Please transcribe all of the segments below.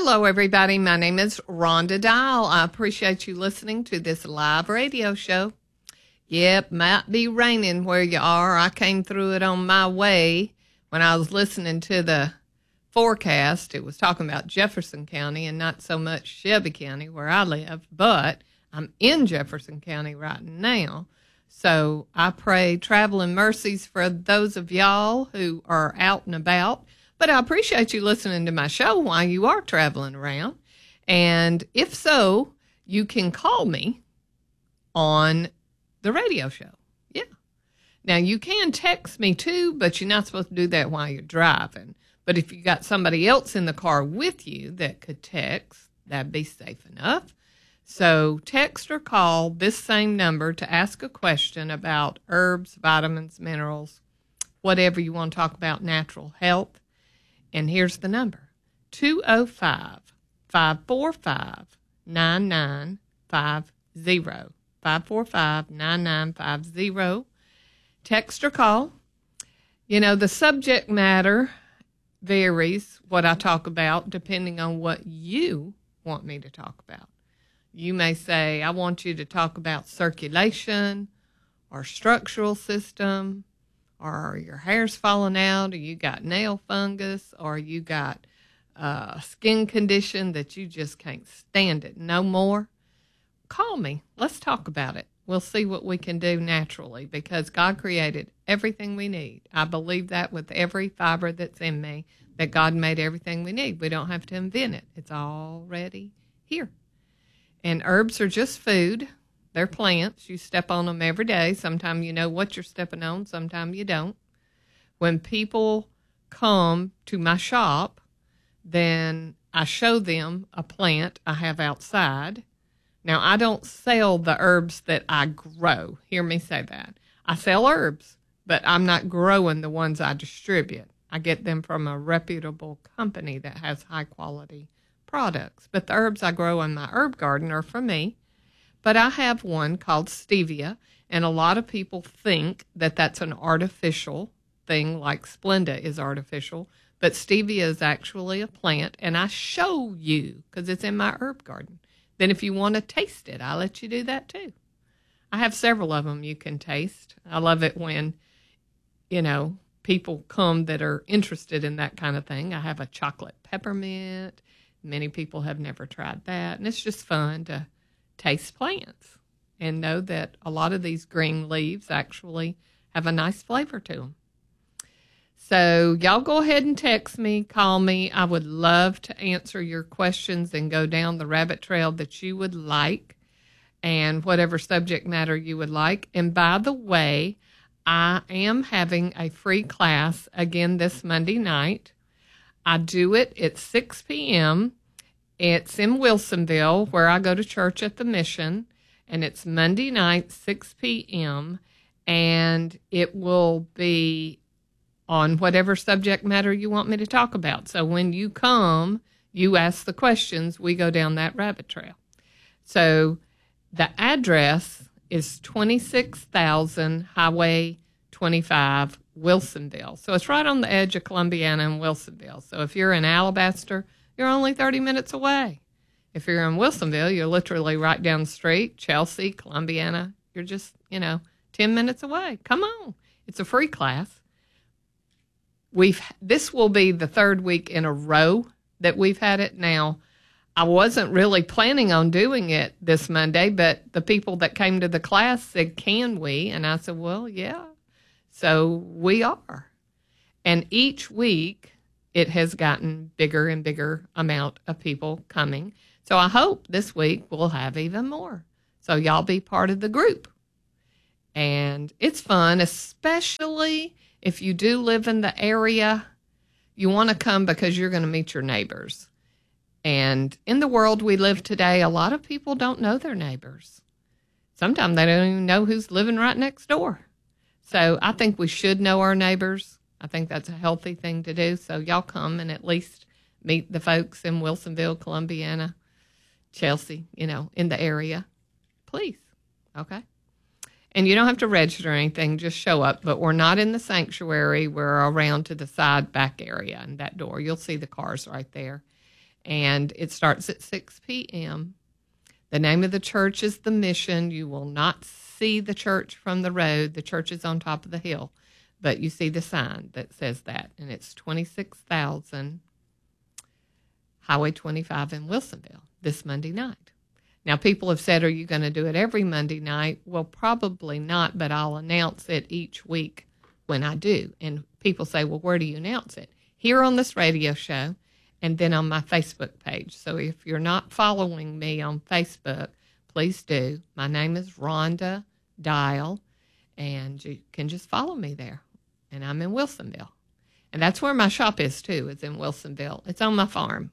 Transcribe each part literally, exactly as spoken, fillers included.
Hello, everybody. My name is Rhonda Dial. I appreciate you listening to this live radio show. Yep, might be raining where you are. I came through it on my way when I was listening to the forecast. It was talking about Jefferson County and not so much Shelby County where I live, but I'm in Jefferson County right now. So I pray traveling mercies for those of y'all who are out and about. But I appreciate you listening to my show while you are traveling around. And if so, you can call me on the radio show. Yeah. Now, you can text me too, but you're not supposed to do that while you're driving. But if you got somebody else in the car with you that could text, that'd be safe enough. So text or call this same number to ask a question about herbs, vitamins, minerals, whatever you want to talk about, natural health. And here's the number, two oh five, five four five, nine nine five zero, five four five, nine nine five zero. Text or call. You know, the subject matter varies what I talk about depending on what you want me to talk about. You may say, I want you to talk about circulation or structural system, or your hair's falling out, or you got nail fungus, or you got a skin condition that you just can't stand it no more. Call me. Let's talk about it. We'll see what we can do naturally because God created everything we need. I believe that with every fiber that's in me, that God made everything we need. We don't have to invent it. It's already here. And herbs are just food. They're plants. You step on them every day. Sometimes you know what you're stepping on. Sometimes you don't. When people come to my shop, then I show them a plant I have outside. Now, I don't sell the herbs that I grow. Hear me say that. I sell herbs, but I'm not growing the ones I distribute. I get them from a reputable company that has high-quality products. But the herbs I grow in my herb garden are for me. But I have one called stevia, and a lot of people think that that's an artificial thing like Splenda is artificial, but stevia is actually a plant, and I show you because it's in my herb garden. Then if you want to taste it, I'll let you do that too. I have several of them you can taste. I love it when, you know, people come that are interested in that kind of thing. I have a chocolate peppermint. Many people have never tried that, and it's just fun to taste plants and know that a lot of these green leaves actually have a nice flavor to them. So y'all go ahead and text me, call me. I would love to answer your questions and go down the rabbit trail that you would like and whatever subject matter you would like. And by the way, I am having a free class again this Monday night. I do it at six p.m. It's in Wilsonville, where I go to church at the Mission, and it's Monday night, six p.m., and it will be on whatever subject matter you want me to talk about. So when you come, you ask the questions, we go down that rabbit trail. So the address is twenty-six thousand Highway twenty-five, Wilsonville. So it's right on the edge of Columbiana and Wilsonville. So if you're in Alabaster, you're only thirty minutes away. If you're in Wilsonville, you're literally right down the street. Chelsea, Columbiana, you're just, you know, ten minutes away. Come on. It's a free class. We've This will be the third week in a row that we've had it. Now, I wasn't really planning on doing it this Monday, but the people that came to the class said, can we? And I said, well, yeah. So we are. And each week, it has gotten bigger and bigger amount of people coming. So I hope this week we'll have even more. So y'all be part of the group. And it's fun, especially if you do live in the area. You want to come because you're going to meet your neighbors. And in the world we live today, a lot of people don't know their neighbors. Sometimes they don't even know who's living right next door. So I think we should know our neighbors. I think that's a healthy thing to do. So y'all come and at least meet the folks in Wilsonville, Columbiana, Chelsea, you know, in the area. Please. Okay? And you don't have to register or anything. Just show up. But we're not in the sanctuary. We're around to the side back area and that door. You'll see the cars right there. and it starts at six p.m. The name of the church is The Mission. You will not see the church from the road. The church is on top of the hill, but you see the sign that says that, and it's twenty-six thousand Highway twenty-five in Wilsonville this Monday night. Now, people have said, are you going to do it every Monday night? Well, probably not, but I'll announce it each week when I do. And people say, well, where do you announce it? Here on this radio show, and then on my Facebook page. So if you're not following me on Facebook, please do. My name is Rhonda Dial, and you can just follow me there. And I'm in Wilsonville. And that's where my shop is, too, is in Wilsonville. It's on my farm.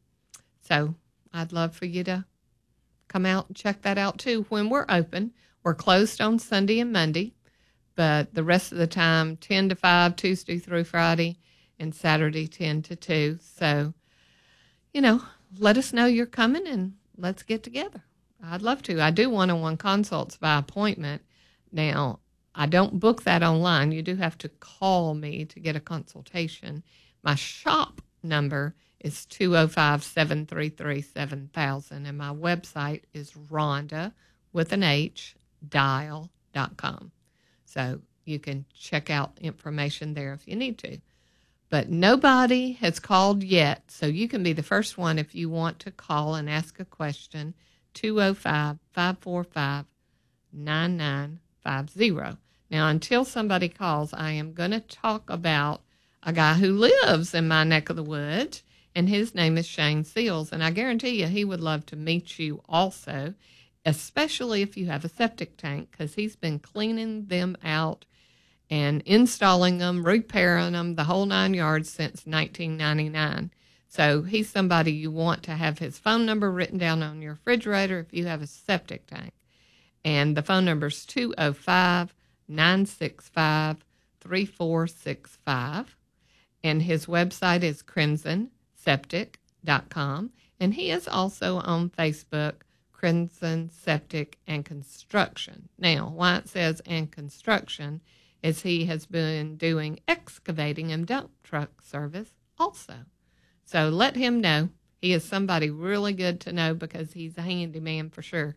So I'd love for you to come out and check that out, too, when we're open. We're closed on Sunday and Monday, but the rest of the time, ten to five, Tuesday through Friday, and Saturday, ten to two. So, you know, let us know you're coming, and let's get together. I'd love to. I do one-on-one consults by appointment. Now, I don't book that online. You do have to call me to get a consultation. My shop number is two oh five, seven three three, seven thousand, and my website is Rhonda, with an H, dial dot com. So you can check out information there if you need to. But nobody has called yet, so you can be the first one if you want to call and ask a question, two oh five, five four five, nine nine five oh. Now, until somebody calls, I am going to talk about a guy who lives in my neck of the woods, and his name is Shane Seals, and I guarantee you he would love to meet you also, especially if you have a septic tank, because he's been cleaning them out and installing them, repairing them, the whole nine yards since nineteen ninety-nine. So he's somebody you want to have his phone number written down on your refrigerator if you have a septic tank. And the phone number is two oh five, nine six five, three four six five. And his website is crimson septic dot com. And he is also on Facebook, Crimson Septic and Construction. Now, why it says and construction is he has been doing excavating and dump truck service also. So let him know. He is somebody really good to know because he's a handyman for sure.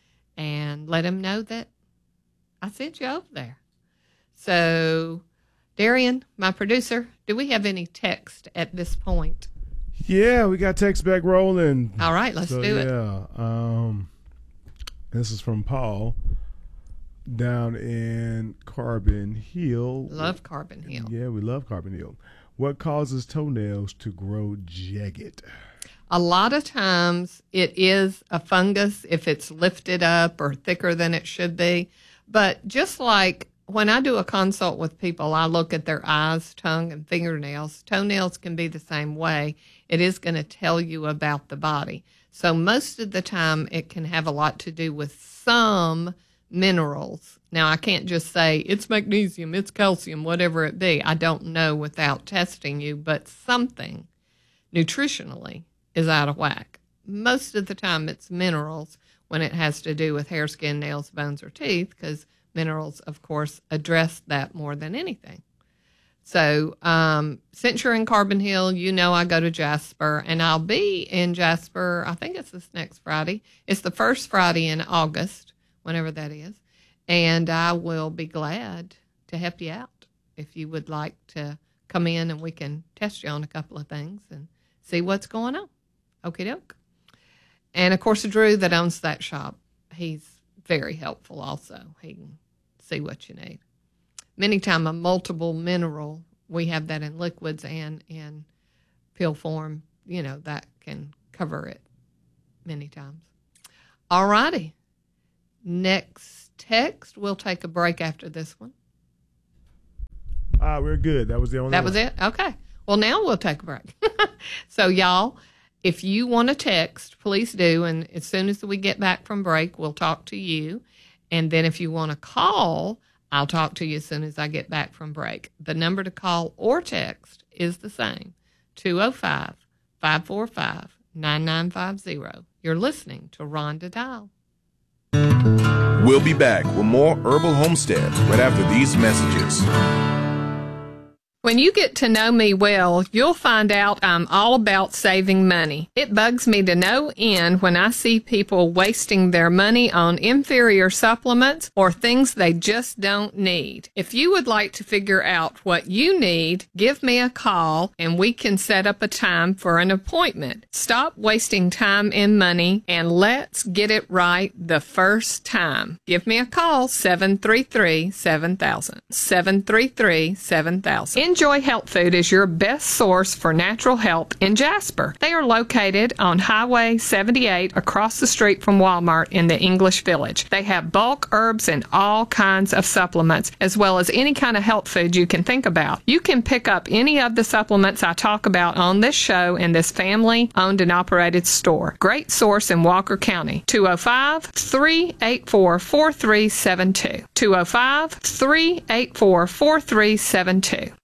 And let him know that I sent you over there. So, Darian, my producer, do we have any text at this point? Yeah, we got text back rolling. All right, let's so, do it. Yeah, um, this is from Paul down in Carbon Hill. Love Carbon Hill. Yeah, we love Carbon Hill. What causes toenails to grow jagged? A lot of times it is a fungus if it's lifted up or thicker than it should be. But just like when I do a consult with people, I look at their eyes, tongue, and fingernails. Toenails can be the same way. It is going to tell you about the body. So most of the time it can have a lot to do with some minerals. Now, I can't just say it's magnesium, it's calcium, whatever it be. I don't know without testing you, but something nutritionally is out of whack. Most of the time it's minerals when it has to do with hair, skin, nails, bones, or teeth, because minerals, of course, address that more than anything. So um, since you're in Carbon Hill, you know I go to Jasper, and I'll be in Jasper, I think it's this next Friday. It's the first Friday in August, whenever that is, and I will be glad to help you out if you would like to come in and we can test you on a couple of things and see what's going on. Okie doke. And, of course, Drew that owns that shop, he's very helpful also. He can see what you need. Many times a multiple mineral, we have that in liquids and in pill form, you know, that can cover it many times. All righty. Next text, we'll take a break after this one. Ah, we're good. That was the only That one. was it? Okay. Well, now we'll take a break. So, y'all, if you want to text, please do. And as soon as we get back from break, we'll talk to you. And then if you want to call, I'll talk to you as soon as I get back from break. The number to call or text is the same, two oh five, five four five, nine nine five oh. You're listening to Rhonda Dial. We'll be back with more Herbal Homestead right after these messages. When you get to know me well, you'll find out I'm all about saving money. It bugs me to no end when I see people wasting their money on inferior supplements or things they just don't need. If you would like to figure out what you need, give me a call and we can set up a time for an appointment. Stop wasting time and money and let's get it right the first time. Give me a call, seven three three, seven thousand. seven three three, seven thousand. Enjoy Health Food is your best source for natural health in Jasper. They are located on Highway seventy-eight across the street from Walmart in the English Village. They have bulk herbs and all kinds of supplements, as well as any kind of health food you can think about. You can pick up any of the supplements I talk about on this show in this family-owned and operated store. Great source in Walker County. two oh five, three eight four, four three seven two. two oh five, three eight four, four three seven two.